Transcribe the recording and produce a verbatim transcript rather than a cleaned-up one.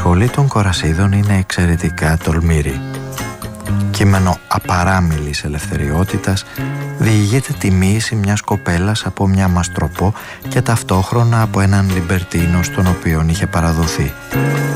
σχολή των Κορασίδων είναι εξαιρετικά τολμηρή. Κείμενο απαράμιλης ελευθεριότητας, διηγείται τη μοίηση μιας κοπέλας από μια μαστροπό και ταυτόχρονα από έναν λιμπερτίνο στον οποίον είχε παραδοθεί.